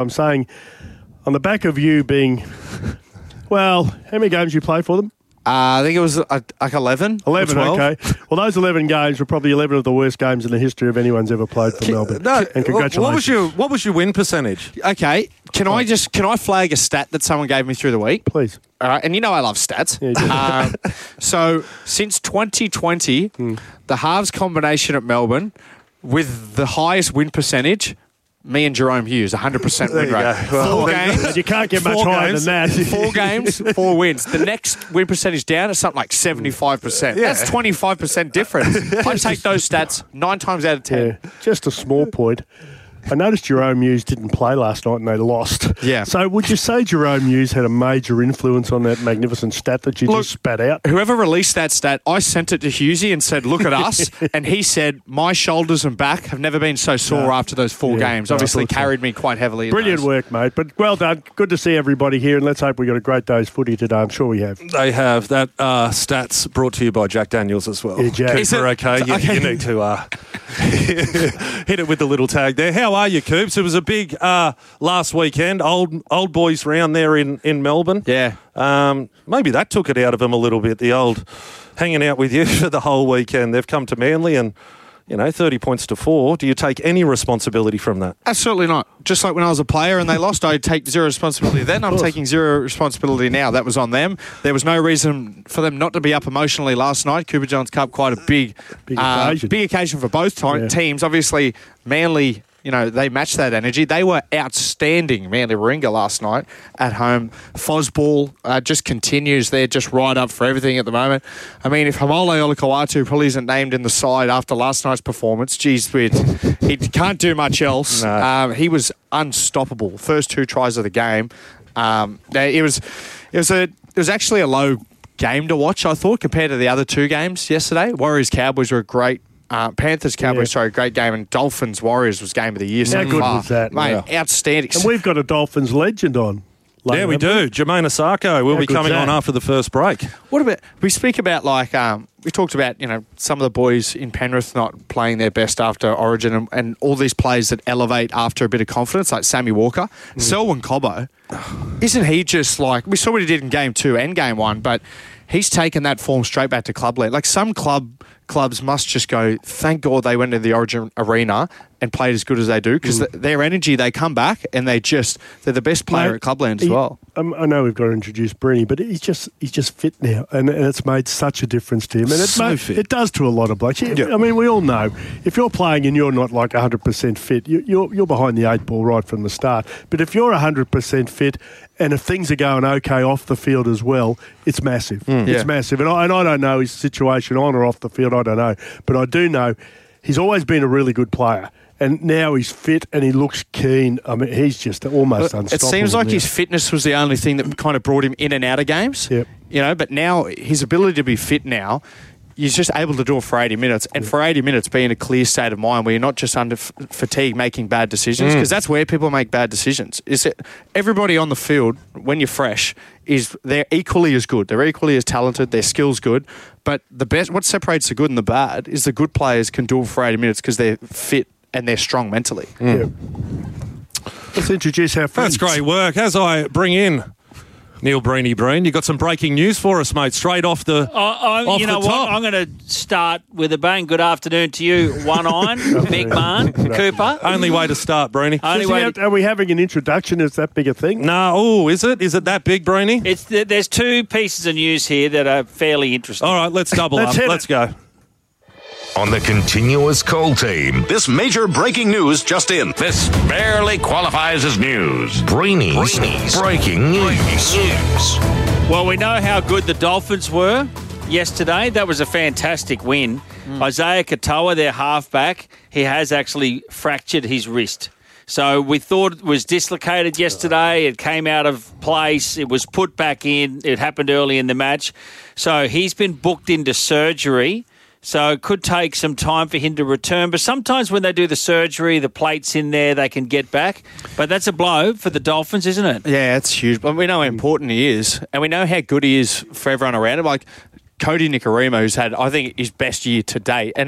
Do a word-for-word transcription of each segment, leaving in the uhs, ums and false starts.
I'm saying on the back of you being, well, how many games you play for them? Uh, I think it was uh, like eleven. eleven, or twelve. okay. Well, those eleven games were probably eleven of the worst games in the history of anyone's ever played for Melbourne. No, and congratulations. What was your What was your win percentage? Okay, can I just can I flag a stat that someone gave me through the week? Please. All right, and you know I love stats. Yeah, you do. um, so since twenty twenty, Hmm. the halves combination at Melbourne with the highest win percentage. Me and Jerome Hughes, one hundred percent win There you rate. go. Well, Four there you games. You can't get much Four higher games. than that. Four games, four wins. The next win percentage down is something like seventy-five percent. Yeah. That's twenty-five percent difference. I take those stats nine times out of ten. Yeah, just a small point. I noticed Jerome Hughes didn't play last night and they lost. Yeah. So would you say Jerome Hughes had a major influence on that magnificent stat that you Look, just spat out? Whoever released that stat, I sent it to Hughesy and said, look at us. And he said, my shoulders and back have never been so sore No. after those four Yeah, games. no, I Obviously thought so. carried me quite heavily. in Brilliant those. work, mate. But well done. Good to see everybody here, and let's hope we got a great day's footy today. I'm sure we have. They have that uh, stats brought to you by Jack Daniels as well. Yeah, Jack. Cooper, Is it- okay, you, okay. you need to uh, hit it with the little tag there. How are you, Coops? It was a big uh, last weekend, old old boys round there in, in Melbourne. Yeah. Um, maybe that took it out of them a little bit, the old hanging out with you for the whole weekend. They've come to Manly and, you know, thirty points to four. Do you take any responsibility from that? Absolutely not. Just like when I was a player and they lost, I take zero responsibility then. I'm taking zero responsibility now. That was on them. There was no reason for them not to be up emotionally last night. Cooper Johns Cup, quite a big, Big uh, occasion. big occasion for both ti- Yeah. teams. Obviously, Manly, you know, they matched that energy. They were outstanding, Manly Warringah last night at home. Fosball uh, just continues. They're just right up for everything at the moment. I mean, if Hamole Olakawatu probably isn't named in the side after last night's performance, geez, we'd, he can't do much else. No. Um, he was unstoppable. First two tries of the game. Um, it was, it was a, it was actually a low game to watch, I thought, compared to the other two games yesterday. Warriors Cowboys were a great. Uh, Panthers Cowboys, Yeah. sorry, great game, and Dolphins Warriors was game of the year. How so good far. was that? Mate, outstanding. And we've got a Dolphins legend on. Yeah, we do. Jermaine Asako will How be good's coming that? on after the first break. What about we speak about like um, we talked about you know some of the boys in Penrith not playing their best after Origin and, and all these players that elevate after a bit of confidence like Sammy Walker, Mm. Selwyn Cobbo, isn't he just like we saw what he did in game two and game one, but he's taken that form straight back to club league. Like some club clubs must just go, thank God they went to the Origin arena and played as good as they do because Mm. th- their energy, they come back and they just they're the best player Mate, at Clubland as he- well. Um, I know we've got to introduce Brenny, but he's just he's just fit now, and, and it's made such a difference to him. And it, So made, fit. it does to a lot of blokes. Yeah. I mean, we all know if you're playing and you're not like one hundred percent fit, you, you're you're behind the eight ball right from the start. But if you're one hundred percent fit, and if things are going okay off the field as well, it's massive. It's Yeah. massive. And I, and I don't know his situation on or off the field. I don't know, but I do know he's always been a really good player. And now he's fit and he looks keen. I mean, he's just almost It unstoppable. seems like now. his fitness was the only thing that kind of brought him in and out of games. Yep. You know, but now his ability to be fit now, he's just able to do it for eighty minutes. And for eighty minutes, be in a clear state of mind where you're not just under f- fatigue making bad decisions, because that's where people make bad decisions. Is it everybody on the field, when you're fresh, is they're equally as good. They're equally as talented. Their skill's good. But the best, what separates the good and the bad is the good players can do it for eighty minutes because they're fit and they're strong mentally. Yeah. Let's introduce our friends. That's great work. As I bring in Neil Breeny Breen, you got some breaking news for us, mate, straight off the I, I, off you know the what? top. I'm going to start with a bang. Good afternoon to you, One Iron, Big Man, Cooper. Only way to start, Breeny. Only Does he way have- to- are we having an introduction? Is that big a thing? No, oh, is it? Is it that big, Breeny? It's the, there's two pieces of news here that are fairly interesting. All right, let's double Let's up. hit Let's it. go. On the continuous call team, This major breaking news just in. this barely qualifies as news. Breeny's, Breeny's breaking news. Well, we know how good the Dolphins were yesterday. That was a fantastic win. Isaiah Katoa, their halfback, he has actually fractured his wrist. So we thought it was dislocated yesterday. It came out of place. It was put back in. It happened early in the match. So he's been booked into surgery. So it could take some time for him to return. But sometimes when they do the surgery, the plate's in there, they can get back. But that's a blow for the Dolphins, isn't it? Yeah, it's huge. But we know how important he is, and we know how good he is for everyone around him. Like Cody Nicarimo, who's had, I think, his best year to date. And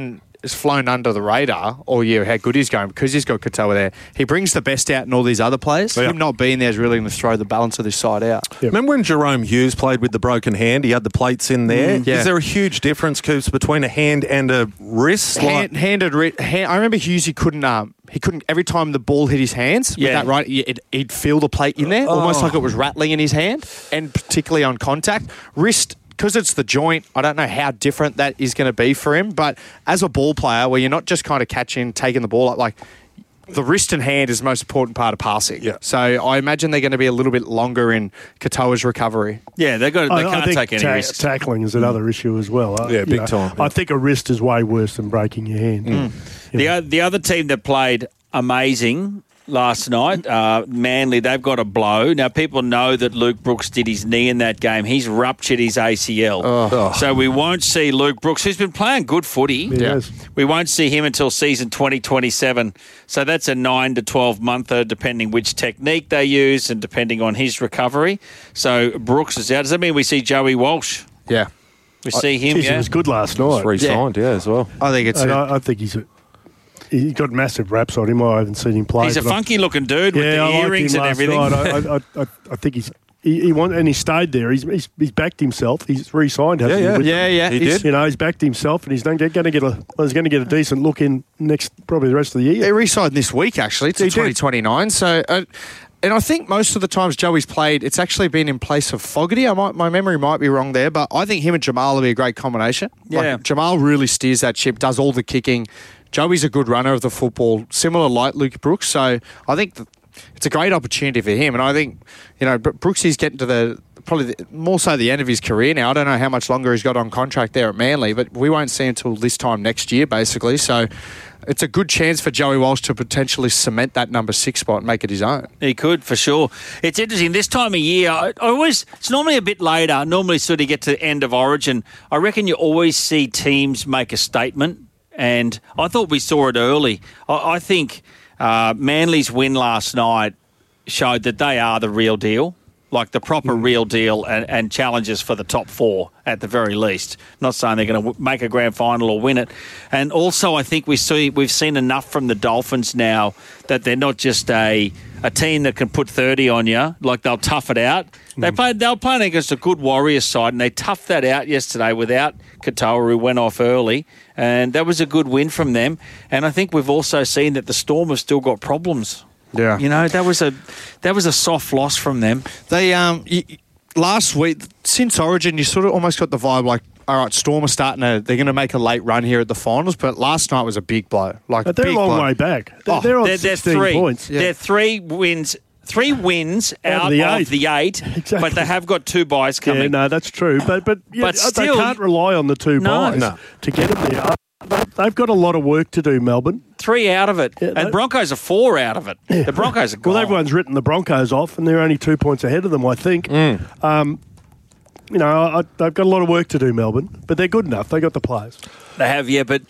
has flown under the radar all year how good he's going because he's got Katoa there. He brings the best out in all these other players. Yeah. Him not being there is really going to throw the balance of this side out. Yeah. Remember when Jerome Hughes played with the broken hand? He had the plates in there. Mm, yeah. Is there a huge difference, Coops, between a hand and a wrist? Hand, handed, re- hand, I remember Hughes. He couldn't. Um, he couldn't. Every time the ball hit his hands, Yeah. with that right, it, he'd feel the plate in there, almost like it was rattling in his hand, and particularly on contact. Wrist, because it's the joint. I don't know how different that is going to be for him. But as a ball player, where you're not just kind of catching, taking the ball up, like the wrist and hand is the most important part of passing. Yeah. So I imagine they're going to be a little bit longer in Katoa's recovery. Yeah, they've got. They I, I can't think take any ta- risks. tackling is another issue as well. Uh, Yeah, you big know, time, yeah. I think a wrist is way worse than breaking your hand. Mm. The o- the other team that played amazing last night, uh, Manly, they've got a blow. Now, people know that Luke Brooks did his knee in that game. He's ruptured his A C L. Oh. So we won't see Luke Brooks, who's been playing good footy. Yes. We won't see him until season twenty twenty-seven. So that's a nine to twelve monther, depending which technique they use and depending on his recovery. So Brooks is out. Does that mean we see Joey Walsh? Yeah, We see him, Jeez, yeah? He was good last night. Re-signed, yeah. as well. I think it's. And a- I, I think he's a, he's got massive raps on him. I haven't seen him play. He's a but I- funky-looking dude with yeah, the I liked earrings him and last everything. night. I, I, I, I think he's he, he won, and he stayed there. He's he's, he's backed himself. He's re-signed, hasn't Yeah, he? yeah. With- yeah, yeah, He He's- did. You know, he's backed himself, and he's going to get a he's going to get a decent look in next probably the rest of the year. They re-signed this week, actually, to He did. twenty twenty-nine. So, uh, and I think most of the times Joey's played, it's actually been in place of Fogarty. I might, my memory might be wrong there, but I think him and Jamal will be a great combination. Yeah. Like, Jamal really steers that ship, does all the kicking. Joey's a good runner of the football, similar like Luke Brooks. So I think th- it's a great opportunity for him. And I think, you know, Br- Brooksy's getting to the probably the, more so the end of his career now. I don't know how much longer he's got on contract there at Manly, but we won't see him until this time next year, basically. So it's a good chance for Joey Walsh to potentially cement that number six spot and make it his own. He could, for sure. It's interesting. This time of year, I, I always it's normally a bit later. Normally sort of get to the end of Origin. I reckon you always see teams make a statement, and I thought we saw it early. I, I think uh, Manly's win last night showed that they are the real deal, like the proper real deal, and, and challenges for the top four at the very least. Not saying they're going to w- make a grand final or win it. And also, I think we see we've seen enough from the Dolphins now that they're not just a a team that can put thirty on you. Like they'll tough it out. They played. They were playing against a good Warriors side, and they toughed that out yesterday without Katoa, who went off early, and that was a good win from them. And I think we've also seen that the Storm have still got problems. Yeah. You know, that was a that was a soft loss from them. They um y- y- last week since Origin, you sort of almost got the vibe like, all right, Storm are starting to they're going to make a late run here at the finals, but last night was a big blow. Like But they're big a long blow. way back. They're, Oh, they're on They're, they're sixteen three. points. They're three wins. Three wins Out out of the of eight. the eight, Exactly. but they have got two buys Yeah, coming. no, that's true. But but, yeah, But still- they can't rely on the two No. buys No. to get them there. Uh, they- They've got a lot of work to do, Melbourne. Three out of it, Yeah, and they- Broncos are four out of it. The Broncos are gone. Well, everyone's written the Broncos off, and they're only two points ahead of them, I think. Mm. Um, you know, I, they've got a lot of work to do, Melbourne, but they're good enough. They got the players. They have, yeah, but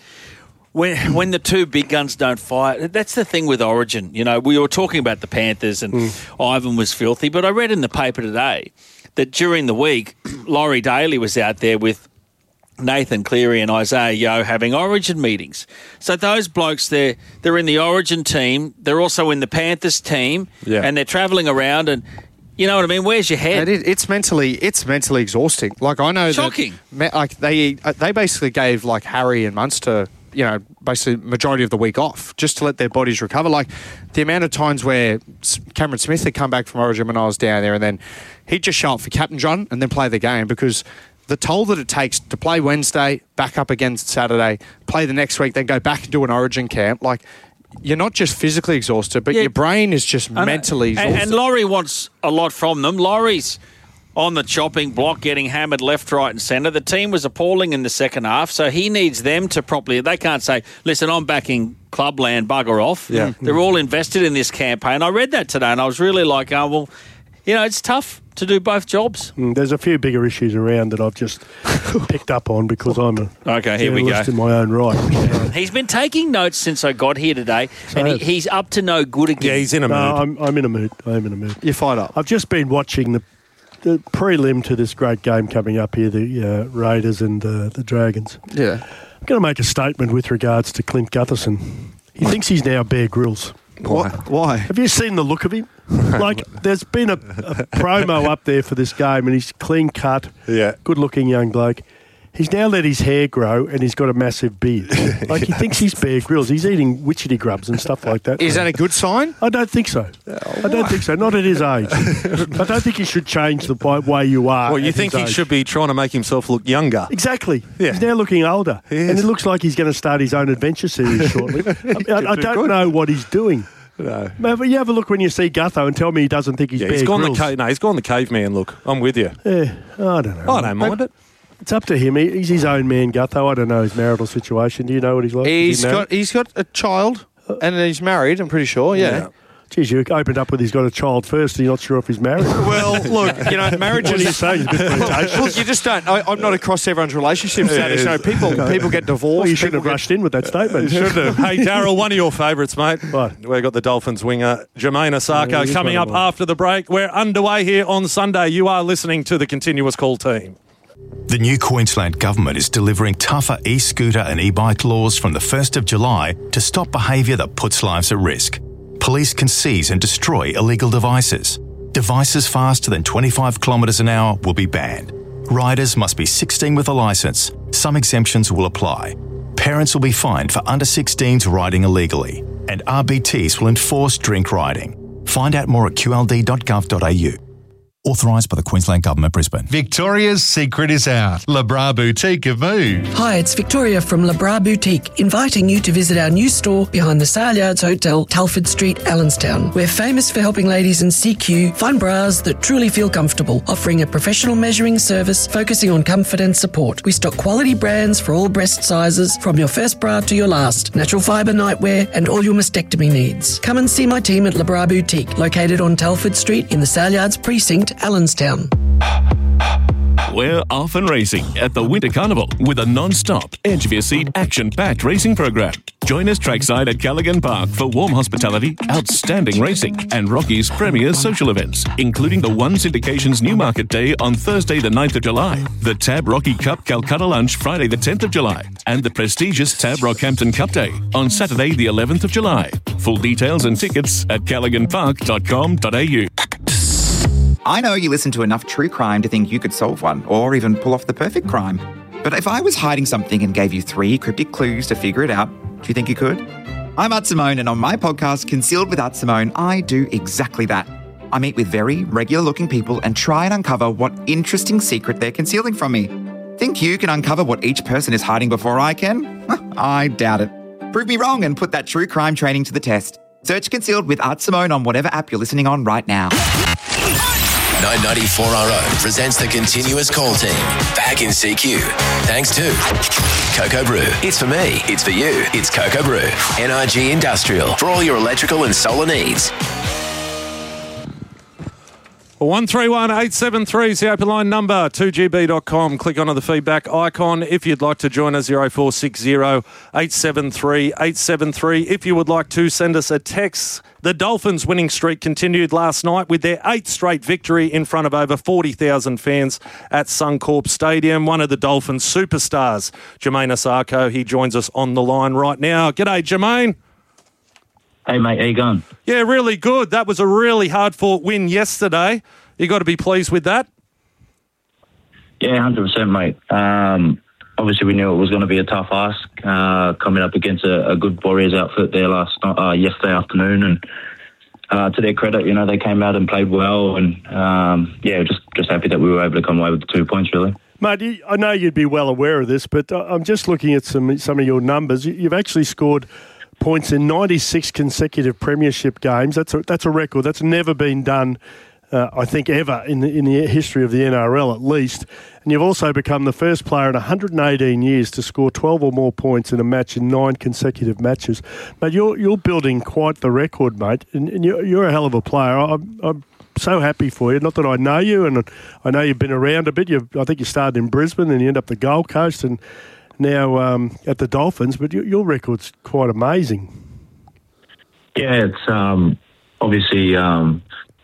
when when the two big guns don't fight, that's the thing with Origin. You know, we were talking about the Panthers and Ivan was filthy, but I read in the paper today that during the week, Laurie Daly was out there with Nathan Cleary and Isaiah Yeo having Origin meetings. So those blokes, they're, they're in the Origin team, they're also in the Panthers team, Yeah. and they're travelling around and, you know what I mean, where's your head? It is, it's mentally, it's mentally exhausting. Like I know, Shocking. That, me- like they, they basically gave like Harry and Munster, you know, basically majority of the week off just to let their bodies recover. Like the amount of times where S- Cameron Smith had come back from Origin when I was down there, and then he'd just show up for Captain John and then play the game because the toll that it takes to play Wednesday, back up again Saturday, play the next week, then go back and do an Origin camp, like. You're not just physically exhausted, but Yeah. your brain is just And- mentally and, exhausted. and Laurie wants a lot from them. Laurie's on the chopping block, getting hammered left, right, and centre. The team was appalling in the second half, so he needs them to properly. They can't say, "Listen, I'm backing Clubland, bugger off." Yeah. They're all invested in this campaign. I read that today, and I was really like, "Oh well, you know, it's tough to do both jobs." Mm, there's a few bigger issues around that I've just picked up on because I'm a Okay, here we go. journalist in my own right. He's been taking notes since I got here today, and he, has. he's up to no good again. Yeah, he's in a No, mood. I'm, I'm in a mood. I'm in a mood. You're fired up. I've just been watching the the prelim to this great game coming up here, the uh, Raiders and uh, the Dragons. Yeah. I'm going to make a statement with regards to Clint Gutherson. He thinks he's now Bear Grylls. Why? Why? Have you seen the look of him? Like, there's been a, a promo up there for this game, and he's clean cut, Yeah. good-looking young bloke. He's now let his hair grow, and he's got a massive beard. Like, he thinks he's Bear Grylls. He's eating witchetty grubs and stuff like that. Is that a good sign? I don't think so. I don't think so. Not at his age. I don't think he should change the bi- way you are. Well, you at think his he age. should be trying to make himself look younger. Exactly. Yeah. He's now looking older. He is. And it looks like he's going to start his own adventure series shortly. I, I, I do don't good. know what he's doing. No. But you have a look when you see Gutho and tell me he doesn't think he's Yeah, Bear he's gone the Grylls. ca- no, he's gone the caveman look. I'm with you. Yeah, I don't know. I don't mind But it. It's up to him. He, he's his own man, Gutho. I don't know his marital situation. Do you know what he's like? Is he He's married? got he's got a child and he's married, I'm pretty sure, yeah. Geez, you opened up with he's got a child first and you're not sure if he's married. Well, look, you know, marriage What are you is... saying? It's a bit flirtatious. Look, you just don't... I, I'm not across everyone's relationship status. No, people people get divorced. Well, you shouldn't people have rushed in with that statement. Should have. Hey, Daryl, one of your favourites, mate. What? We've got the Dolphins winger, Jermaine Asako, Yeah, he's coming one up of them. after the break. We're underway here on Sunday. You are listening to the Continuous Call team. The new Queensland Government is delivering tougher e-scooter and e-bike laws from the first of July to stop behaviour that puts lives at risk. Police can seize and destroy illegal devices. Devices faster than twenty-five kilometres an hour will be banned. Riders must be sixteen with a licence. Some exemptions will apply. Parents will be fined for under sixteens riding illegally. And R B Ts will enforce drink riding. Find out more at q l d dot gov dot a u. Authorised by the Queensland Government, Brisbane. Victoria's secret is out. Labra Boutique have moved. Hi, it's Victoria from Labra Boutique, inviting you to visit our new store behind the Saleyards Hotel, Telford Street, Allenstown. We're famous for helping ladies in C Q find bras that truly feel comfortable, offering a professional measuring service focusing on comfort and support. We stock quality brands for all breast sizes, from your first bra to your last, natural fibre nightwear, and all your mastectomy needs. Come and see my team at Labra Boutique, located on Telford Street in the Saleyards Precinct, Allenstown. We're off and racing at the Winter Carnival with a non-stop, edge-of-your-seat, action-packed racing program. Join us trackside at Callaghan Park for warm hospitality, outstanding racing, and Rocky's premier social events, including the One Syndication's Newmarket Day on Thursday the ninth of July, the Tab Rocky Cup Calcutta Lunch Friday the tenth of July, and the prestigious Tab Rockhampton Cup Day on Saturday the eleventh of July. Full details and tickets at callaghan park dot com dot a u. I know you listen to enough true crime to think you could solve one, or even pull off the perfect crime. But if I was hiding something and gave you three cryptic clues to figure it out, do you think you could? I'm Art Simone, and on my podcast, Concealed with Art Simone, I do exactly that. I meet with very regular-looking people and try and uncover what interesting secret they're concealing from me. Think you can uncover what each person is hiding before I can? I doubt it. Prove me wrong and put that true crime training to the test. Search Concealed with Art Simone on whatever app you're listening on right now. nine ninety-four R O presents the Continuous Call team. Back in C Q. Thanks to Cocoa Brew. It's for me. It's for you. It's Cocoa Brew. N R G Industrial. For all your electrical and solar needs. one three one eight seven three is the open line number, two g b dot com. Click onto the feedback icon if you'd like to join us, zero four six zero eight seven three eight seven three. If you would like to send us a text. The Dolphins' winning streak continued last night with their eighth straight victory in front of over forty thousand fans at Suncorp Stadium. One of the Dolphins' superstars, Jermaine Asako, he joins us on the line right now. G'day, Jermaine. Hey, mate, how you going? Yeah, really good. That was a really hard-fought win yesterday. You got to be pleased with that? Yeah, one hundred percent, mate. Um, obviously, we knew it was going to be a tough ask uh, coming up against a, a good Warriors outfit there last night, uh, yesterday afternoon. And uh, to their credit, you know, they came out and played well. And, um, yeah, just, just happy that we were able to come away with the two points, really. Mate, you- I know you'd be well aware of this, but uh, I'm just looking at some some of your numbers. You- You've actually scored points in ninety-six consecutive premiership games. That's a, that's a record. That's never been done, uh, I think, ever in the, in the history of the N R L, at least. And you've also become the first player in one hundred eighteen years to score twelve or more points in a match in nine consecutive matches. But you're you're building quite the record, mate, and, and you're, you're a hell of a player. I'm, I'm so happy for you. Not that I know you, and I know you've been around a bit. You've, I think you started in Brisbane, and you end up the Gold Coast, and now um, at the Dolphins, but your, your record's quite amazing. Yeah, it's um, obviously, um,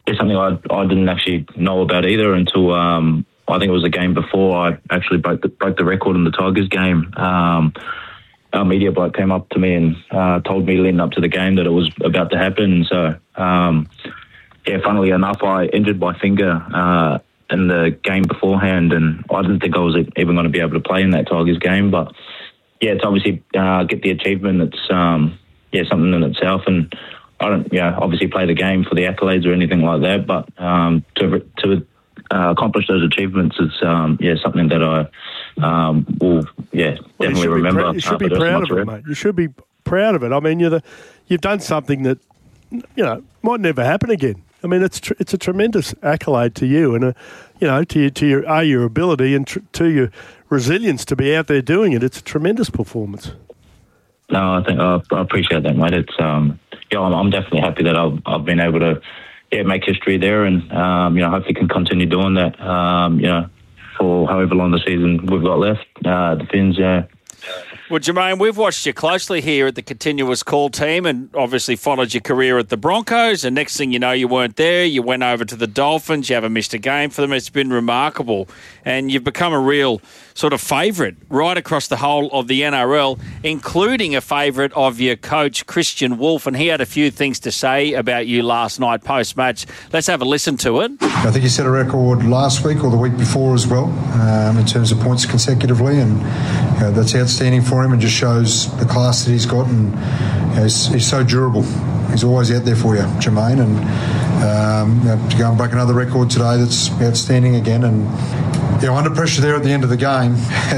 it's something I I didn't actually know about either until um, I think it was the game before I actually broke the, broke the record in the Tigers game. Um, our media bloke came up to me and uh, told me leading up to the game that it was about to happen. So, um, yeah, funnily enough, I injured my finger uh, in the game beforehand, and I didn't think I was even going to be able to play in that Tigers game. But, yeah, to obviously uh, get the achievement, it's, um, yeah, something in itself. And I don't, you know, obviously play the game for the accolades or anything like that, but um, to to uh, accomplish those achievements is, um, yeah, something that I um, will, yeah, well, definitely you remember. Pr- you should uh, be proud of it, mate. You should be proud of it. I mean, you're the, you've done something that, you know, might never happen again. I mean, it's tr- it's a tremendous accolade to you, and a, you know, to your, to your a your ability and tr- to your resilience to be out there doing it. It's a tremendous performance. No, I think uh, I appreciate that, mate. It's um, yeah, I'm, I'm definitely happy that I've I've been able to yeah make history there, and um, you know, hopefully can continue doing that. Um, you know, for however long the season we've got left. Uh, the Finns, yeah. Well, Jermaine, we've watched you closely here at the Continuous Call team and obviously followed your career at the Broncos. And next thing you know, you weren't there. You went over to the Dolphins. You haven't missed a game for them. It's been remarkable. And you've become a real sort of favourite right across the whole of the N R L, including a favourite of your coach, Christian Wolf. And he had a few things to say about you last night post-match. Let's have a listen to it. I think he set a record last week or the week before as well um, in terms of points consecutively. And you know, that's outstanding for him and just shows the class that he's got, and you know, he's, he's so durable. He's always out there for you, Jermaine, and um, you know, to go and break another record today, that's outstanding again. And you know, under pressure there at the end of the game,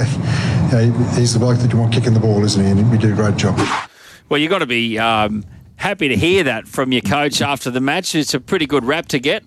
you know, he's the bloke that you want kicking the ball, isn't he? And he did a great job. Well, you've got to be um, happy to hear that from your coach after the match. It's a pretty good rap to get.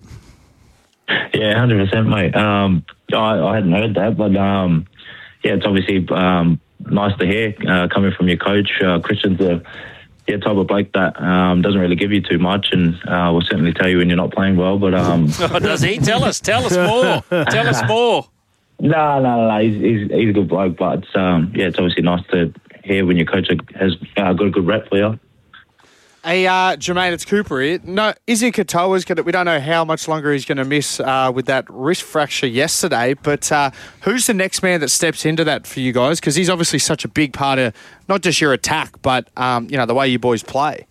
Yeah, one hundred percent, mate. Um, I, I hadn't heard that, but um, yeah, it's obviously um, nice to hear uh, coming from your coach. Uh, Christian's the yeah, type of bloke that um, doesn't really give you too much, and uh, will certainly tell you when you're not playing well. But um, oh, does he? Tell us. Tell us more. Tell us more. No, no, no. He's, he's, he's a good bloke, but it's, um, yeah, it's obviously nice to hear when your coach has uh, got a good rep for you. Hey, uh, Jermaine, it's Cooper here. No, Izzy Katoa's going to, we don't know how much longer he's going to miss uh, with that wrist fracture yesterday, but uh, who's the next man that steps into that for you guys? Because he's obviously such a big part of not just your attack, but, um, you know, the way you boys play.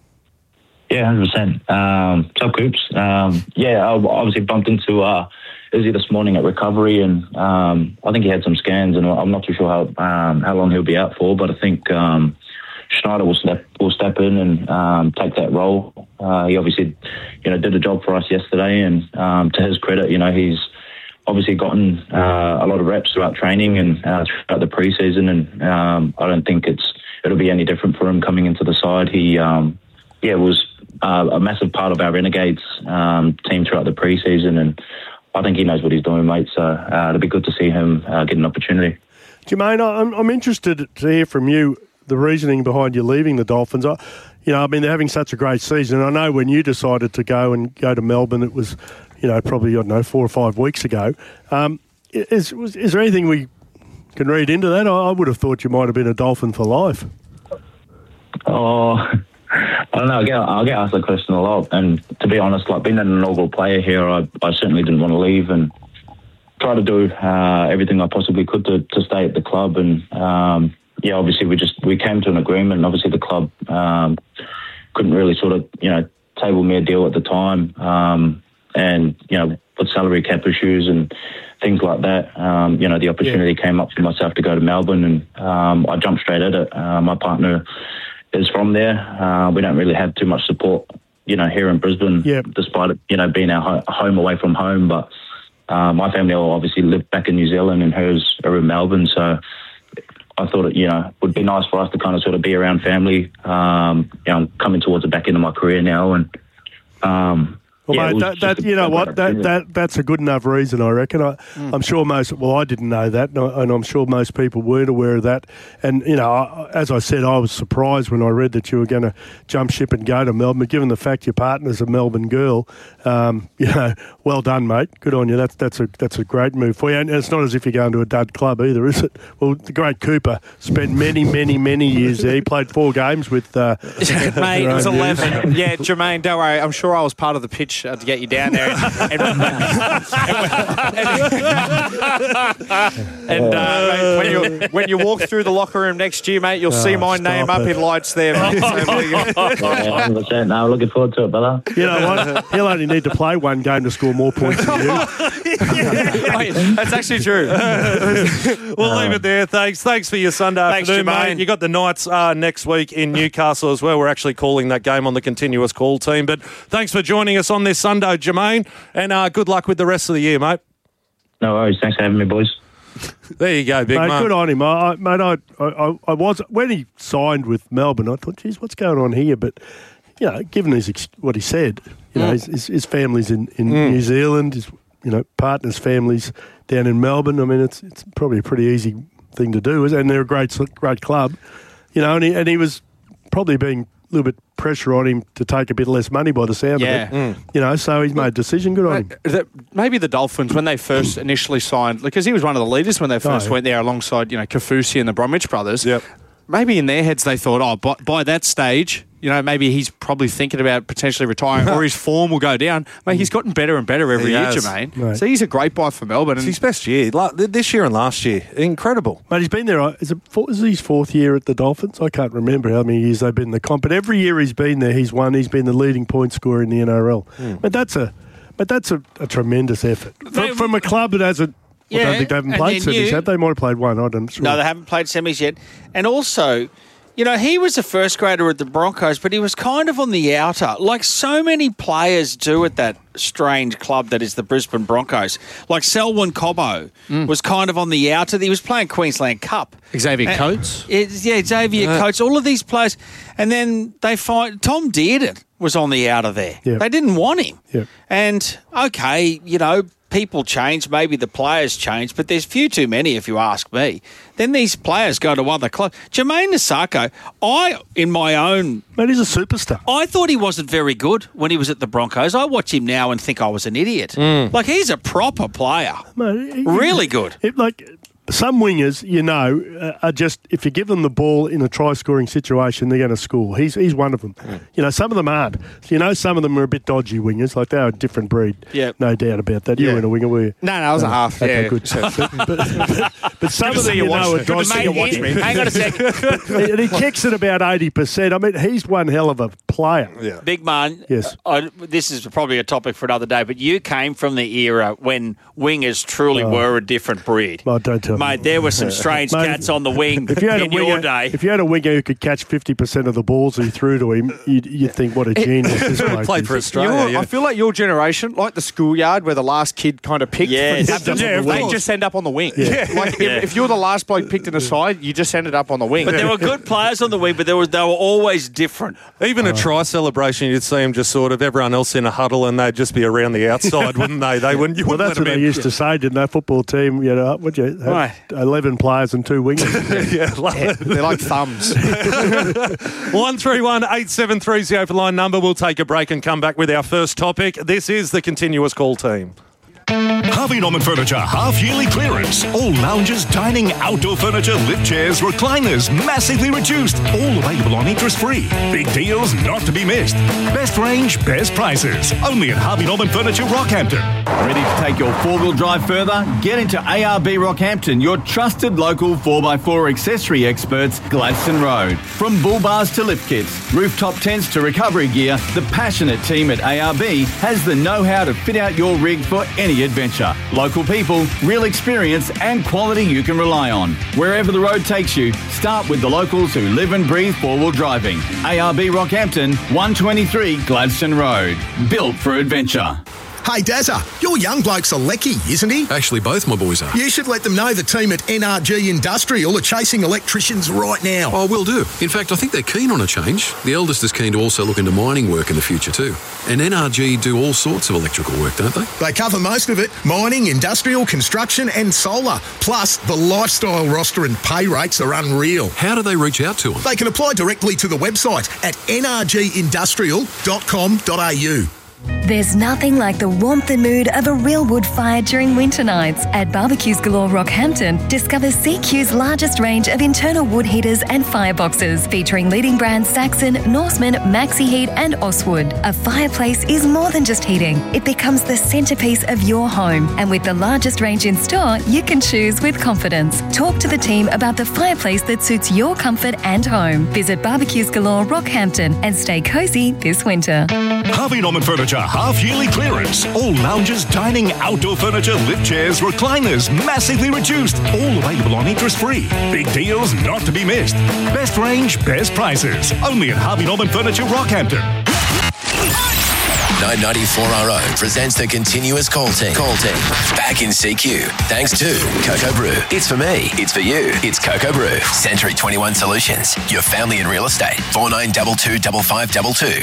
Yeah, one hundred percent. Um, so, Coops, um, yeah, I obviously bumped into uh, Izzy this morning at recovery, and um, I think he had some scans, and I'm not too sure how um, how long he'll be out for, but I think um, Schneider will step will step in and um, take that role. Uh, he obviously, you know, did a job for us yesterday, and um, to his credit, you know, he's obviously gotten uh, a lot of reps throughout training and uh, throughout the preseason, and um, I don't think it's it'll be any different for him coming into the side. He, um, yeah, was uh, a massive part of our Renegades um, team throughout the preseason, and I think he knows what he's doing, mate. So uh, it'll be good to see him uh, get an opportunity. Jermaine, I'm, I'm interested to hear from you the reasoning behind you leaving the Dolphins. I, you know, I mean, they're having such a great season. I know when you decided to go and go to Melbourne, it was, you know, probably, I don't know, four or five weeks ago. Um, is, was, is there anything we can read into that? I, I would have thought you might have been a Dolphin for life. Oh, I don't know. I get, I get asked that question a lot. And to be honest, like being an inaugural player here, I, I certainly didn't want to leave and try to do uh, everything I possibly could to, to stay at the club. And, um, yeah, obviously we just we came to an agreement, and obviously the club um, couldn't really sort of, you know, table me a deal at the time, um, and, you know, with salary cap issues and things like that, um, you know, the opportunity yeah. came up for myself to go to Melbourne, and um, I jumped straight at it. Uh, my partner is from there. Uh, we don't really have too much support, you know, here in Brisbane, yeah. despite it, you know, being our ho- home away from home. But uh, my family all obviously live back in New Zealand, and hers are in Melbourne, so I thought it, you know, would be nice for us to kind of sort of be around family. Um, you know, I'm coming towards the back end of my career now, and um, well, yeah, mate, that, that you know what, that, that that's a good enough reason, I reckon. I, mm. I'm sure most, well, I didn't know that, and I'm sure most people weren't aware of that. And, you know, I, as I said, I was surprised when I read that you were going to jump ship and go to Melbourne. But given the fact your partner's a Melbourne girl, um, you know, well done, mate. Good on you. That's that's a that's a great move for you. And it's not as if you're going to a dud club either, is it? Well, the great Cooper spent many, many, many years there. He played four games with... Uh, Mate, it was eleven. Yeah, Jermaine, don't worry. I'm sure I was part of the pitch coach uh, to get you down there. And, and, and, and uh, mate, when you when you walk through the locker room next year, mate, you'll Oh, see my name up it. in lights there, mate. So there you go. Yeah, one hundred percent. No, looking forward to it, brother. You know what? He'll only need to play one game to score more points than you. Mate, that's actually true. We'll leave it there. Thanks. Thanks for your Sunday Thanks, afternoon, Jermaine. mate. You got the Knights uh, next week in Newcastle as well. We're actually calling that game on the continuous call team. But thanks for joining us on this Sunday, Jermaine, and uh, good luck with the rest of the year, mate. No worries. Thanks for having me, boys. There you go, big Mate, man. good on him. I, I, mate, I, I, I was when he signed with Melbourne. I thought, geez, what's going on here? But you know, given his ex- what he said, you know, Mm. his, his, his family's in, in Mm. New Zealand. His you know partners' families down in Melbourne. I mean, it's it's probably a pretty easy thing to do, and they're a great great club. You know, and he, and he was probably being a little bit pressure on him to take a bit less money by the sound Yeah. of it. You know, so he's made a decision. Good on him. Mate, that- maybe the Dolphins, when they first initially signed, because he was one of the leaders when they first Oh, yeah. went there alongside, you know, Kaufusi and the Bromwich brothers. Yep. Maybe in their heads they thought, oh, by, by that stage, you know, maybe he's probably thinking about potentially retiring or his form will go down. Mate, he's gotten better and better every He year, has. Jermaine. Right. So he's a great buy for Melbourne. It's And his best year. La- This year and last year. Incredible. Mate, he's been there. uh, Is it, four, is it his fourth year at the Dolphins? I can't remember how many years they've been in the comp. But every year he's been there, he's won. He's been the leading point scorer in the N R L. Hmm. But that's a, but that's a, a tremendous effort from, from a club that hasn't. I Yeah, don't think they haven't and played then semis. you- Have they? Might have played one. I don't. Sure. No, they haven't played semis yet. And also, you know, he was a first grader at the Broncos, but he was kind of on the outer, like so many players do at that strange club that is the Brisbane Broncos. Like Selwyn Cobbo was kind of on the outer. He was playing Queensland Cup. Xavier And- Coates. It's- yeah, Xavier Uh, Coates, all of these players. And then they find Tom Dearden was on the outer there. Yeah. They didn't want him. Yeah. And, okay, you know, people change, maybe the players change, but there's few too many if you ask me. Then these players go to other clubs. Jermaine Nasako, I, in my own... Mate, he's a superstar. I thought he wasn't very good when he was at the Broncos. I watch him now and think I was an idiot. Mm. Like, he's a proper player. Mate, he- Really good. It, like some wingers, you know, uh, are just if you give them the ball in a try-scoring situation, they're going to score. He's he's one of them. You know, some of them aren't. You know, some of them are a bit dodgy wingers. Like they're a different breed. Yeah. No doubt about that. You Yeah. were in a winger, were you? No, no, I was a half. Okay, Yeah. good. but, but, but some Good of to them, see you you watch know, me. are Good to dodgy. see you watch me. Hang on a second. and he kicks at about eighty percent. I mean, he's one hell of a player. Yeah. Big man, Yes. I, this is probably a topic for another day, but you came from the era when wingers truly Oh. were a different breed. Well, don't tell me. Mate, there were some strange Mate, cats on the wing If you had a in winger, your day. if you had a winger who could catch fifty percent of the balls he threw to him, you'd, you'd think, what a genius this bloke Played is. for Australia. Your- yeah. I feel like your generation, like the schoolyard where the last kid kind of picked, Yes. happens Yeah, on of the wing, course. just end up on the wing. Yeah. Like Yeah. if, if you're the last bloke picked in the side, you just ended up on the wing. But there were good players on the wing, but there was, they were always different. Even a try celebration, you'd see them just sort of everyone else in a huddle, and they'd just be around the outside, wouldn't they? They wouldn't. You Well, wouldn't that's let what them they in. used to say, didn't they? Football team, you know, would you have Right. eleven players and two wingers? Yeah, love it. They're like thumbs. one three one eight seven three is the open line number. We'll take a break and come back with our first topic. This is the continuous call team. Harvey Norman Furniture half-yearly clearance. All lounges, dining, outdoor furniture, lift chairs, recliners, massively reduced. All available on interest-free. Big deals not to be missed. Best range, best prices. Only at Harvey Norman Furniture, Rockhampton. Ready to take your four-wheel drive further? Get into A R B Rockhampton, your trusted local four by four accessory experts, Gladstone Road. From bull bars to lift kits, rooftop tents to recovery gear, the passionate team at A R B has the know-how to fit out your rig for any adventure. Local people, real experience and quality you can rely on. Wherever the road takes you, start with the locals who live and breathe four-wheel driving. A R B Rockhampton, one twenty-three Gladstone Road. Built for adventure. Hey, Dazza, your young bloke's a lecky, isn't he? Actually, both my boys are. You should let them know the team at N R G Industrial are chasing electricians right now. Oh, will do. In fact, I think they're keen on a change. The eldest is keen to also look into mining work in the future too. And N R G do all sorts of electrical work, don't they? They cover most of it, mining, industrial, construction and solar. Plus, the lifestyle roster and pay rates are unreal. How do they reach out to them? They can apply directly to the website at n r g industrial dot com dot a u. There's nothing like the warmth and mood of a real wood fire during winter nights. At Barbecues Galore Rockhampton, discover C Q's largest range of internal wood heaters and fireboxes, featuring leading brands Saxon, Norseman, Maxi Heat and Oswood. A fireplace is more than just heating. It becomes the centrepiece of your home. And with the largest range in store, you can choose with confidence. Talk to the team about the fireplace that suits your comfort and home. Visit Barbecues Galore Rockhampton and stay cosy this winter. Harvey Norman Furniture half-yearly clearance. All lounges, dining, outdoor furniture, lift chairs, recliners, massively reduced. All available on interest-free. Big deals not to be missed. Best range, best prices. Only at Harvey Norman Furniture Rockhampton. nine ninety-four R O presents the continuous call team. Call team. Back in C Q. Thanks to Cocoa Brew. It's for me. It's for you. It's Cocoa Brew. Century twenty-one Solutions. Your family in real estate. four nine two two five five two two.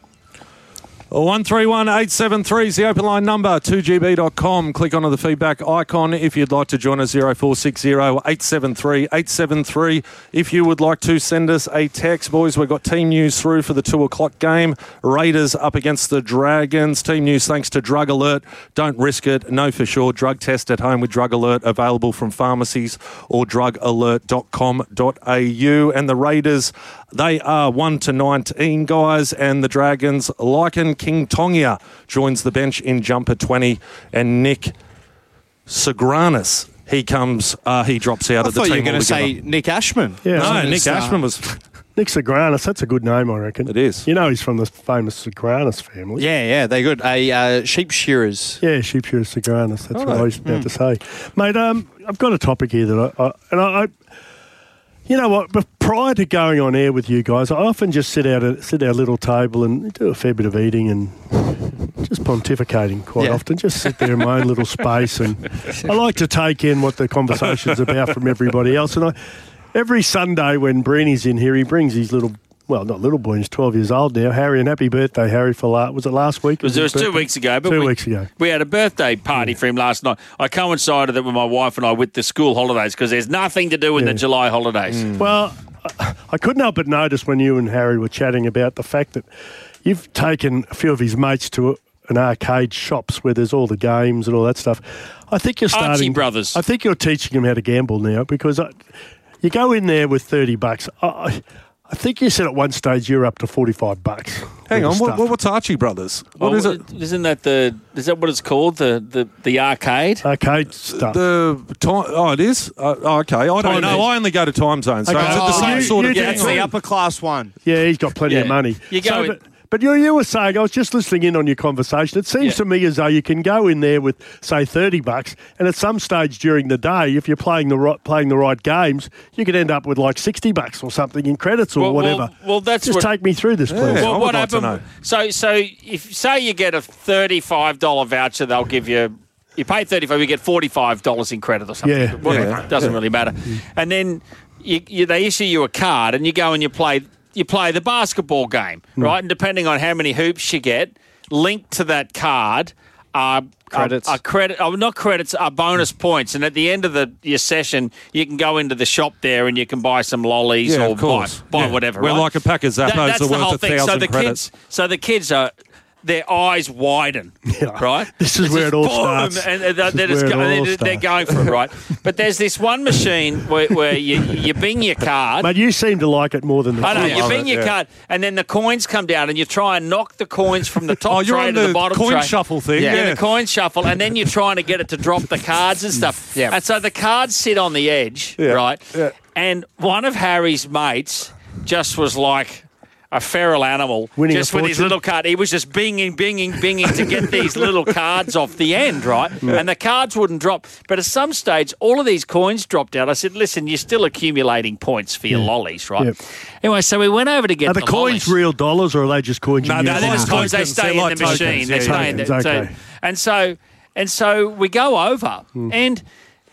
one three one eight seven three is the open line number, two g b dot com. Click onto the feedback icon if you'd like to join us, zero four six zero eight seven three eight seven three. If you would like to send us a text, boys, we've got team news through for the two o'clock game. Raiders up against the Dragons. Team news thanks to Drug Alert. Don't risk it. Know for sure. Drug test at home with Drug Alert, available from pharmacies or drug alert dot com dot a u. And the Raiders, they are one to nineteen, guys, and the Dragons, Lycan King Tongia joins the bench in jumper twenty, and Nick Sagranis, he comes, uh, he drops out I of the thought team. you were going to say altogether. Nick Ashman. Yeah, no, Nick uh, Ashman was... Nick Sagranis, that's a good name, I reckon. It is. You know he's from the famous Sagranis family. Yeah, yeah, they're good. A uh, sheep shearers. Yeah, sheep shearers Sagranis. That's Oh, what I was about mm. to say. Mate, um, I've got a topic here that I... I and I, I you know what? But prior to going on air with you guys, I often just sit out at sit at our little table and do a fair bit of eating and just pontificating quite Yeah. often. Just sit there in my own little space, and I like to take in what the conversation's about from everybody else. And I, every Sunday when Breeny's in here, he brings his little. Well, not little boy, he's twelve years old now. Harry, and happy birthday, Harry, for la- was it last week? It was, it was two weeks ago. But two we, weeks ago. We had a birthday party for him last night. I coincided it with my wife and I with the school holidays because there's nothing to do in Yeah. the July holidays. Well, I, I couldn't help but notice when you and Harry were chatting about the fact that you've taken a few of his mates to a, an arcade shops where there's all the games and all that stuff. I think you're starting... Archie Brothers. I think you're teaching them how to gamble now because I, you go in there with thirty bucks. I, I, I think you said at one stage you're up to forty-five bucks. Hang on, what, what, what's Archie Brothers? What Oh, is it? Isn't that the? Is that what it's called? The the, the arcade. Arcade stuff. The time? Oh, it is. Uh, oh, okay, I don't Time know. Zone. I only go to Time Zone, so Okay. is it the Oh, same you- sort you of do thing? It's the upper class one. Yeah, he's got plenty Yeah. of money. You go So, in- but, but you, you were saying, I was just listening in on your conversation. It seems Yeah. to me as though you can go in there with, say, thirty bucks, and at some stage during the day, if you're playing the right, playing the right games, you could end up with like sixty bucks or something in credits or Well, well- whatever. well, that's just what- take me through this, please. Yeah. I Well, would what like to happened? know. So, so if say you get a thirty-five dollar voucher, they'll give you. You pay thirty-five, you get forty-five dollars in credit or something. Yeah. Whatever, Yeah. it doesn't really matter. And then you, you, they issue you a card, and you go and you play. You play the basketball game, right? And depending on how many hoops you get, linked to that card are Credits. Are, are credit, are not credits, are bonus points. And at the end of the your session, you can go into the shop there and you can buy some lollies Yeah, or of course. buy, buy Yeah. whatever. We're right? like a pack of Zappos that's are the worth whole a thing. So thousand the credits. kids, so the kids are. Their eyes widen, Yeah. right? This is It's where it just all boom, starts. and, and This they're, is just where it go- all they're, they're starts. going for it, right? But there's this one machine where, where you, you bing your card. But you seem to like it more than the I know, kids. you love bing it, your yeah. card, and then the coins come down, and you try and knock the coins from the top Oh, you're tray on to the, the bottom coin tray. shuffle thing, Yeah, yeah. the coin shuffle, and then you're trying to get it to drop the cards and stuff. Yeah. And so the cards sit on the edge, Yeah, right? yeah. And one of Harry's mates just was like a feral animal, Winning a just with his fortune? little card. He was just binging, binging, binging to get these little cards off the end, right? And the cards wouldn't drop. But at some stage, all of these coins dropped out. I said, listen, you're still accumulating points for your lollies, right? Yep. Anyway, so we went over to get Are the the coins lollies. real dollars or are they just coins? No, you no, use? They're just coins. They tokens. stay They're in like the machine. tokens. They Yeah, stay in tokens, the, okay. so, and so and so we go over Hmm. and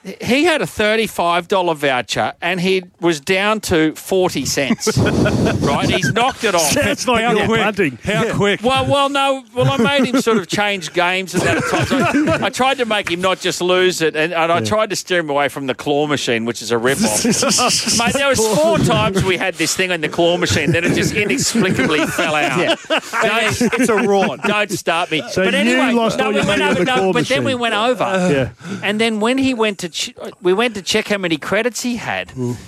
he had a thirty-five dollars voucher and he was down to forty cents. Right? He's knocked it off. Sounds like you're punting. How Yeah. quick? Well, well, no. Well, I made him sort of change games at that time. I, I tried to make him not just lose it, and, and I Yeah. tried to steer him away from the claw machine, which is a rip-off. Mate, there was four times we had this thing on the claw machine, then it just inexplicably fell out. Yeah. Don't, It's a rod. don't start me. So but you anyway, lost no, all we your went money on over. the No, claw but then we machine. went over, Yeah. and then when he went to, ch- we went to check how many credits he had.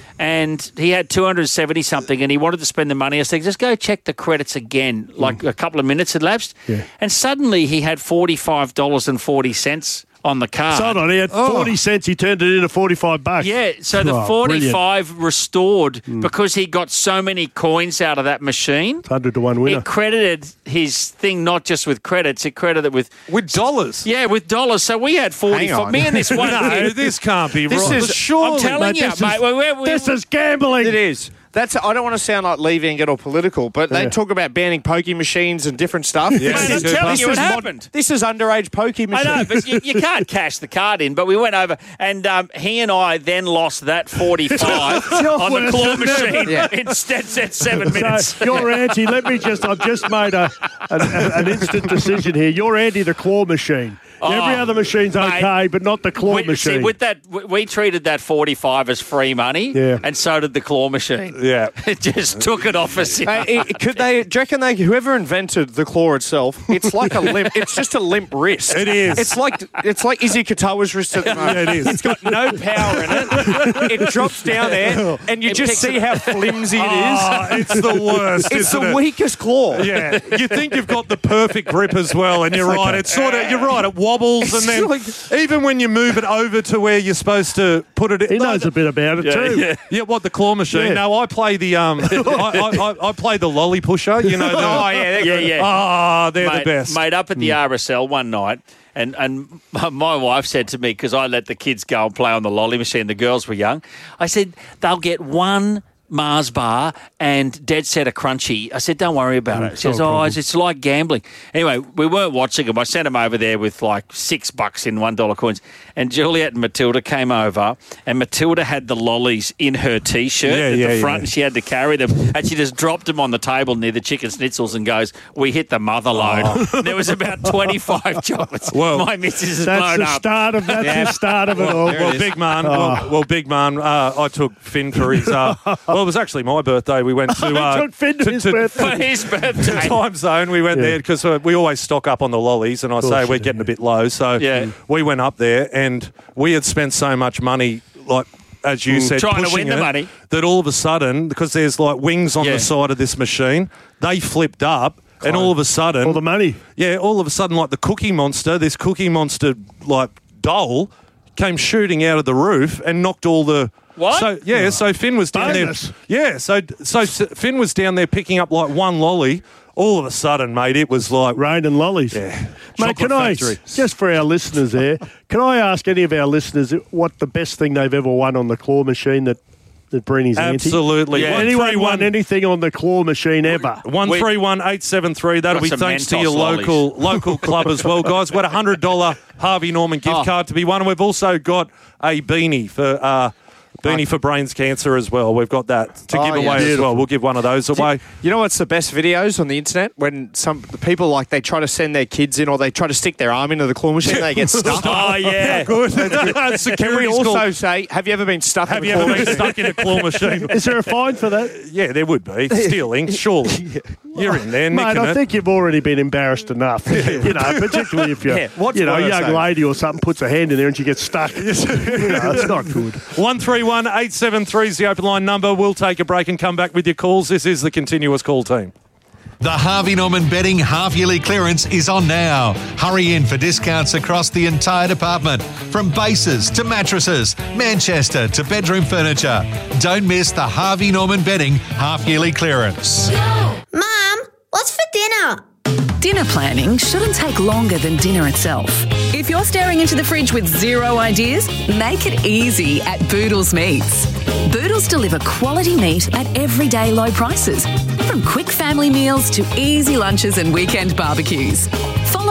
And he had two hundred seventy something and he wanted to spend the money. I said, just go check the credits again. Like a couple of minutes had lapsed. Yeah. And suddenly he had forty-five dollars and forty cents on the card. So hold on, he had forty cents. He turned it into forty-five bucks. Yeah, so the Oh, forty-five restored because he got so many coins out of that machine. one hundred to one winner. It credited his thing not just with credits, it credited with With dollars. yeah, with dollars. So we had forty. Hang on. Me and this one. No, kid, this can't be This right. is- Surely. I'm telling mate, you, this mate. is- we- we- we- This is gambling. It is. That's. I don't want to sound like Levy and get all political, but they Yeah. talk about banning pokey machines and different stuff. Yeah, Mate, I'm This telling is you, it mod- happened. This is underage pokey I machine. know, but you, you can't cash the card in. But we went over, and um, he and I then lost that forty-five on the worse claw than ever. machine. Yeah. Instead, said seven minutes. So you're anti. Let me just. I've just made a an, an instant decision here. You're anti the claw machine. Oh, Every other machine's mate. okay, but not the claw we, machine. See, with that, we, we treated that forty-five as free money, Yeah. and so did the claw machine. Yeah. It just took it off us. Hey, it- could they? Do you reckon they? Whoever invented the claw itself, it's like a limp. It's just a limp wrist. It is. It's like it's like Izzy Katawa's wrist at the moment. Yeah, it is. It's got no power in it. It drops down there, and you It just picks see it- how flimsy it is. Oh, it's the worst. It's isn't the it? weakest claw. Yeah, you think you've got the perfect grip as well, and you're right. It's sort of you're right. It wobbles, and then even when you move it over to where you're supposed to put it, he knows a bit about it too. Yeah. yeah, what the claw machine? Yeah. No, I play the um, I, I, I, I play the lolly pusher. You know, the, Oh yeah, they're yeah, good. yeah. ah, they're mate, the best. Mate, up at the R S L one night, and, and my wife said to me, because I let the kids go and play on the lolly machine, the girls were young, I said, they'll get one Mars bar and dead set a crunchy. I said, don't worry about it. She says, oh, it's, it's like gambling. Anyway, we weren't watching them. I sent them over there with like six bucks in one dollar coins. And Juliet and Matilda came over, and Matilda had the lollies in her T-shirt Yeah, at yeah, the front, yeah. and she had to carry them. And she just dropped them on the table near the chicken schnitzels and goes, we hit the mother load. There was about twenty-five chocolates. Well, My missus is That's blown the up. start of that's Yeah. the start of it all. Well, big man. Well, well, big man. Uh, I took Finn for his. Uh, well, it was actually my birthday. We went to. Uh, took Finn to his birthday. For his birthday. Time zone. We went Yeah. there because uh, we always stock up on the lollies, and I say you we're do, getting yeah. a bit low, so Yeah. we went up there, and we had spent so much money, like as you said, Trying to pushing win the it, money. that all of a sudden, because there's like wings on Yeah. the side of this machine, they flipped up. And all of a sudden, All the money. yeah, all of a sudden, like the Cookie Monster, this Cookie Monster like doll came shooting out of the roof and knocked all the. What? So yeah, so Finn was down Bonus. there. Yeah, so so S- Finn was down there picking up like one lolly. All of a sudden, mate, it was like Rain and lollies. Yeah. Mate, can Chocolate I, factory. just for our listeners there, can I ask any of our listeners what the best thing they've ever won on the claw machine that, that Breeny's anti? Absolutely. Yeah. One, Anyone three, won one- anything on the claw machine ever? One three one eight seven three. That'll Got be some thanks to Mentos your lollies. local local club as well, guys. We've got a hundred dollar Harvey Norman gift Oh. card to be won, and we've also got a beanie for. Uh, Beanie for Brains Cancer as well. We've got that to Oh, give yeah. away as Beautiful. well. We'll give one of those away. You know what's the best videos on the internet? When some people like they try to send their kids in, or they try to stick their arm into the claw machine, and they get stuck. Oh, yeah. Good. Can we Security's also called- say, have you ever been stuck Have in you the claw ever been machine? stuck in a claw machine? Is there a fine for that? Yeah, there would be. Stealing, surely. You're in there, Mate, nicking I it. think you've already been embarrassed enough. You know, particularly if you're, Yeah, what's you know, a worse, young though? lady or something puts a hand in there and she gets stuck. You know, it's not good. one three one eight seven three is the open line number. We'll take a break and come back with your calls. This is the continuous call team. The Harvey Norman Bedding half-yearly clearance is on now. Hurry in for discounts across the entire department, from bases to mattresses, Manchester to bedroom furniture. Don't miss the Harvey Norman Bedding half-yearly clearance. Mum, what's for dinner? Dinner planning shouldn't take longer than dinner itself. If you're staring into the fridge with zero ideas, make it easy at Boodles Meats. Boodles deliver quality meat at everyday low prices, from quick family meals to easy lunches and weekend barbecues. Follow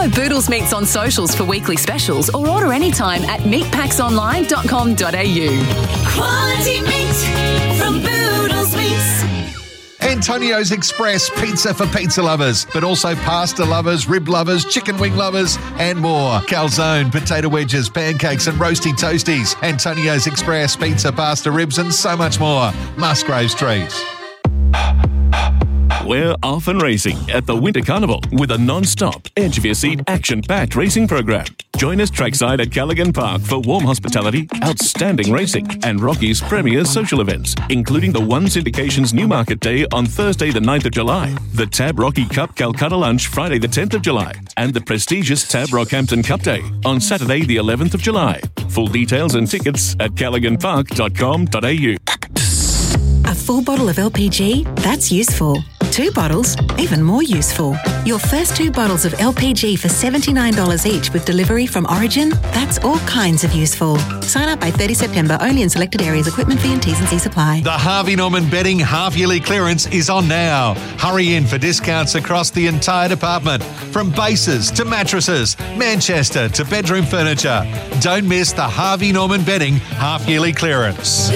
Follow Boodles Meats on socials for weekly specials or order anytime at meat packs online dot com dot a u. Quality meat from Boodles Meats. Antonio's Express pizza for pizza lovers, but also pasta lovers, rib lovers, chicken wing lovers, and more. Calzone, potato wedges, pancakes, and roasty toasties. Antonio's Express pizza, pasta, ribs, and so much more. Musgrave Street. We're off and racing at the Winter Carnival with a non-stop, edge-of-your-seat, action-packed racing program. Join us trackside at Callaghan Park for warm hospitality, outstanding racing, and Rocky's premier social events, including the One Syndication's Newmarket Day on Thursday the ninth of July, the Tab Rocky Cup Calcutta Lunch Friday the tenth of July, and the prestigious Tab Rockhampton Cup Day on Saturday the eleventh of July. Full details and tickets at callaghan park dot com dot a u. A full bottle of L P G? That's useful. Two bottles? Even more useful. Your first two bottles of L P G for seventy-nine dollars each with delivery from Origin? That's all kinds of useful. Sign up by thirtieth of September only in selected areas. Equipment fee and T's and C's apply. The Harvey Norman Bedding half-yearly clearance is on now. Hurry in for discounts across the entire department, from bases to mattresses, Manchester to bedroom furniture. Don't miss the Harvey Norman Bedding half-yearly clearance.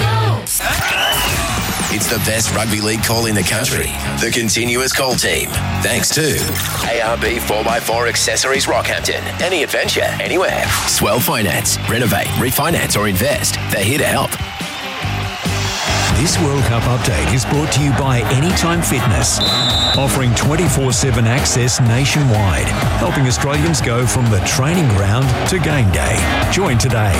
It's the best rugby league call in the country. The Continuous Call Team. Thanks to A R B four by four Accessories Rockhampton. Any adventure, anywhere. Swell Finance. Renovate, refinance or invest. They're here to help. This World Cup update is brought to you by Anytime Fitness, offering twenty-four seven access nationwide, helping Australians go from the training ground to game day. Join today.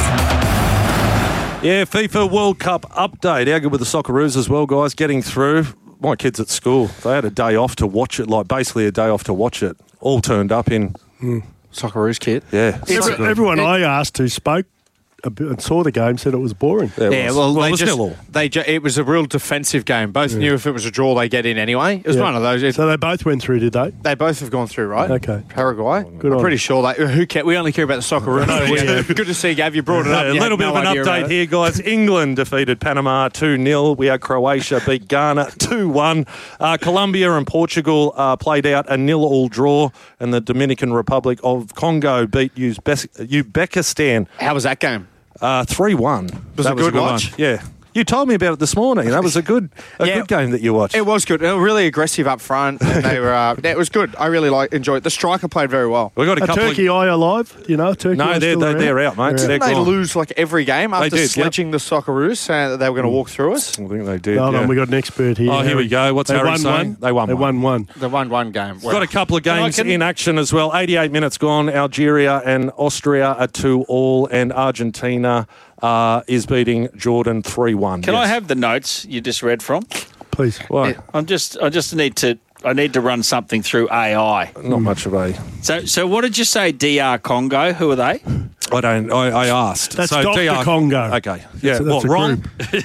Yeah, FIFA World Cup update. How good with the Socceroos as well, guys, getting through. My kids at school, they had a day off to watch it, like basically a day off to watch it. All turned up in mm. Socceroos kit. Yeah. Every, everyone I asked who spoke a bit and saw the game said it was boring. Yeah, yeah well, well, they it was just, nil all. they ju- it was a real defensive game. Both yeah. knew if it was a draw, they get in anyway. It was yeah. one of those. It, so they both went through, did they? They both have gone through, right? Okay. Paraguay. Good I'm on. pretty sure that. Who care? We only care about the Socceroos. No, yeah. Good to see, Gav. You brought it up. Yeah, a little bit no of an update here, guys. England defeated Panama two nil. We had Croatia beat Ghana two one. Uh, Colombia and Portugal uh, played out a nil-all draw, and the Dominican Republic of Congo beat Uzbe- Uzbekistan. How was that game? Uh, three one. Was that it was good, good watch? One. Yeah. You told me about it this morning. That was a good a yeah, good game that you watched. It was good. They were really aggressive up front. And they were. Uh, it was good. I really like enjoyed it. The striker played very well. We got a Are couple Turkey of... Eye alive? You know, Turkey. No, they're, they're, they're out, mate. Didn't they're they gone. lose like every game after did, sledging yep. the Socceroos, saying that they were going to walk through us? I think they did. Hold yeah. on, we got an expert here. Oh, here we go. What's they Harry won saying? One. They won they one. won one. They won one game. We've got a couple of games can... in action as well. eighty-eight minutes gone. Algeria and Austria are two all, and Argentina uh, is beating Jordan three one. Can yes. I have the notes you just read from? Please. Why? I'm just. I just need to. I need to run something through A I. Not much of a. So, so what did you say? D R Congo. Who are they? I don't. I, I asked. That's so Doctor D R Congo. Okay. Yeah. So what? Wrong.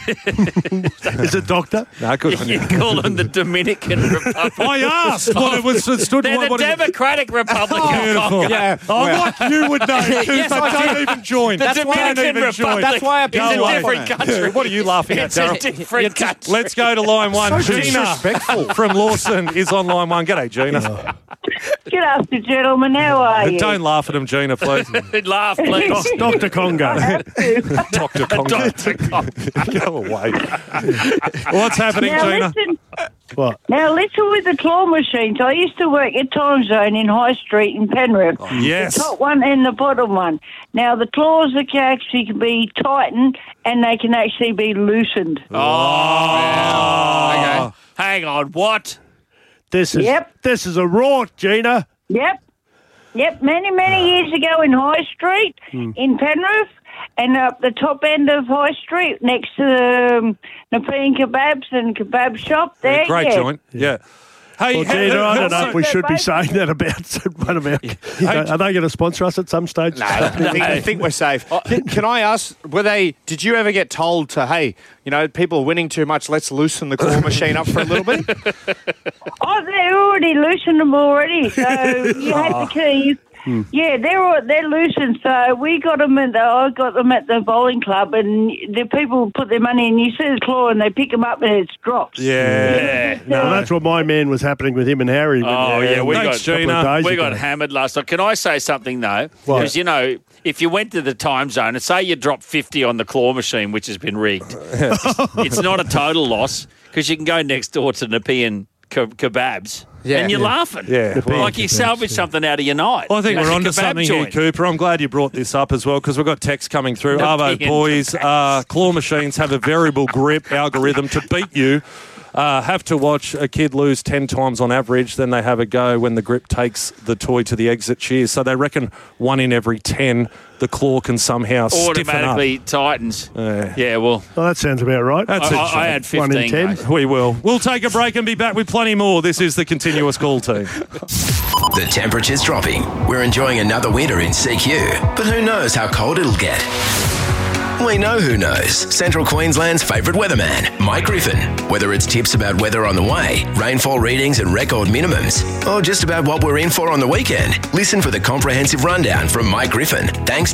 Is it Doctor? No, good on You you. call them the Dominican Republic. I asked what it was. It stood. They're what, the what it- Democratic Republic of Beautiful. Congo. Yeah. Oh, Well- like you would know. Because Yes, they I don't do. even join. The That's why I don't Dominican even join. Republic. That's why I It's picked a it up different on it. country. What are you laughing at, It's a Daryl? different country. Let's go to line one. So Gina disrespectful. from Lawson is on line one. G'day, Gina. Good afternoon, gentlemen. How are you? Don't laugh at him, Gina, please. Laugh, please. Doctor Congo. Doctor Congo. Doctor Congo. Go away. What's happening, Now Gina? listen, What? now listen with the claw machines. I used to work at Time Zone in High Street in Penrith. yes. The top one and the bottom one. Now the claws that can actually be tightened and they can actually be loosened. Oh. Okay. Hang on. What? This is Yep. this is a rort, Gina. Yep. Yep, many, many years ago in High Street in Penrith and up the top end of High Street next to the um, Nepean Kebabs and Kebab Shop there. Great yeah. joint. Yeah. Hey, Well, hey, Gina, I hey, don't know if we They're should be both- saying that about one of our. Are they going to sponsor us at some stage? No, I think, I think we're safe. Can, can I ask, were they, did you ever get told to, hey, you know, people are winning too much, let's loosen the claw machine up for a little bit? Oh, they already loosened them already. So you had the keys Yeah, they're all, they're loose, and so we got them at the, I got them at the bowling club, and the people put their money in. You see the claw, and they pick them up, and it's drops. Yeah. No, well, that's what my man was happening with him and Harry. Oh, yeah, we Thanks, got Gina. we got hammered last night. Can I say something, though? What? Because, you know, if you went to the time zone and say you dropped fifty on the claw machine, which has been rigged, it's not a total loss because you can go next door to Nepean ke- Kebabs. Yeah. And you're Yeah. laughing. Yeah. Like you salvaged something out of your night. I think That's we're a onto kebab something joint. here, Cooper. I'm glad you brought this up as well because we've got text coming through. The Arvo pin boys, uh, claw machines have a variable grip algorithm to beat you. Uh, have to watch a kid lose ten times on average, then they have a go when the grip takes the toy to the exit shears. So they reckon one in every ten, the claw can somehow stiffen up. Automatically tightens. Uh, Yeah, well, Well, that sounds about right. That's I, it. I, I had One in fifteen. ten. mate. We will. We'll take a break and be back with plenty more. This is the Continuous Call Team. The temperature's dropping. We're enjoying another winter in C Q, but who knows how cold it'll get? We know who knows. Central Queensland's favourite weatherman, Mike Griffin. Whether it's tips about weather on the way, rainfall readings and record minimums, or just about what we're in for on the weekend, listen for the comprehensive rundown from Mike Griffin. Thanks